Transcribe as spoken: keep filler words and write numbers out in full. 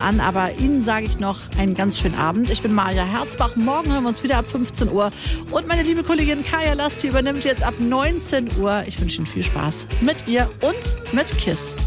an. Aber Ihnen sage ich noch einen ganz schönen Abend. Ich bin Maja Herzbach. Morgen hören wir uns wieder ab fünfzehn Uhr. Und meine liebe Kollegin Kaya Lasti übernimmt jetzt ab neunzehn Uhr. Ich wünsche Ihnen viel Spaß mit ihr und mit KISS.